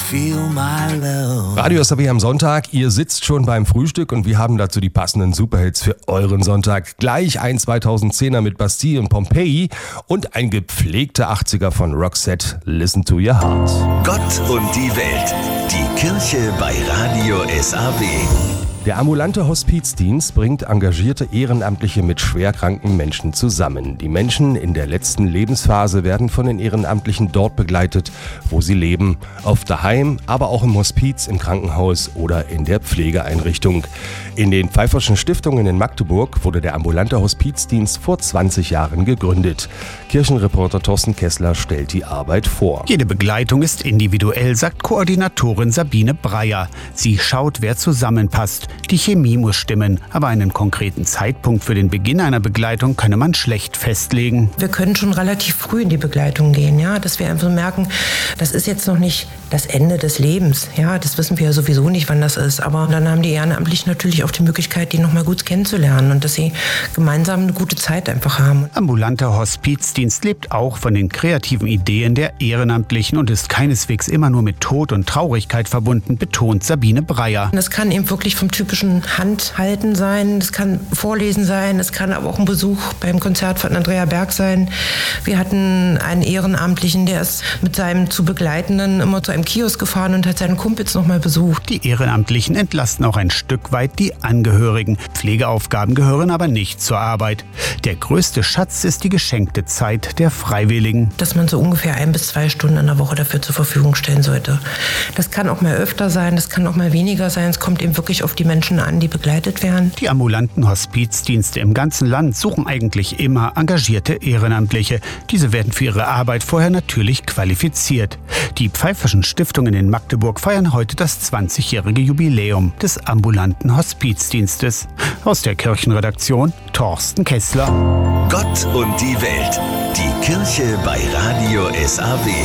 feel my love. Radio SAW am Sonntag, ihr sitzt schon beim Frühstück und wir haben dazu die passenden Superhits für euren Sonntag. Gleich ein 2010er mit Bastille und Pompeii und ein gepflegter 80er von Roxette, Listen to Your Heart. Gott und die Welt. Die Kirche bei Radio SAW. Der ambulante Hospizdienst bringt engagierte Ehrenamtliche mit schwerkranken Menschen zusammen. Die Menschen in der letzten Lebensphase werden von den Ehrenamtlichen dort begleitet, wo sie leben. Oft daheim, aber auch im Hospiz, im Krankenhaus oder in der Pflegeeinrichtung. In den Pfeifferschen Stiftungen in Magdeburg wurde der ambulante Hospizdienst vor 20 Jahren gegründet. Kirchenreporter Thorsten Kessler stellt die Arbeit vor. Jede Begleitung ist individuell, sagt Koordinatorin Sabine Breyer. Sie schaut, wer zusammenpasst. Die Chemie muss stimmen, aber einen konkreten Zeitpunkt für den Beginn einer Begleitung könne man schlecht festlegen. Wir können schon relativ früh in die Begleitung gehen, ja, dass wir einfach merken, das ist jetzt noch nicht das Ende des Lebens, ja, das wissen wir ja sowieso nicht, wann das ist, aber dann haben die Ehrenamtlichen natürlich auch die Möglichkeit, die noch mal gut kennenzulernen und dass sie gemeinsam eine gute Zeit einfach haben. Ambulanter Hospizdienst lebt auch von den kreativen Ideen der Ehrenamtlichen und ist keineswegs immer nur mit Tod und Traurigkeit verbunden, betont Sabine Breyer. Das kann eben wirklich vom typischen Handhalten sein, das kann Vorlesen sein, es kann aber auch ein Besuch beim Konzert von Andrea Berg sein. Wir hatten einen Ehrenamtlichen, der ist mit seinem zu Begleitenden immer zu einem Kiosk gefahren und hat seinen Kumpels noch mal besucht. Die Ehrenamtlichen entlasten auch ein Stück weit die Angehörigen. Pflegeaufgaben gehören aber nicht zur Arbeit. Der größte Schatz ist die geschenkte Zeit der Freiwilligen. Dass man so ungefähr 1 bis 2 Stunden in der Woche dafür zur Verfügung stellen sollte. Das kann auch mal öfter sein, das kann auch mal weniger sein. Es kommt eben wirklich auf die Menschen an, die begleitet werden. Die ambulanten Hospizdienste im ganzen Land suchen eigentlich immer engagierte Ehrenamtliche. Diese werden für ihre Arbeit vorher natürlich qualifiziert. Die Pfeifferschen Stiftungen in Magdeburg feiern heute das 20-jährige Jubiläum des ambulanten Hospizdienstes. Aus der Kirchenredaktion Thorsten Kessler. Gott und die Welt. Die Kirche bei Radio SAW.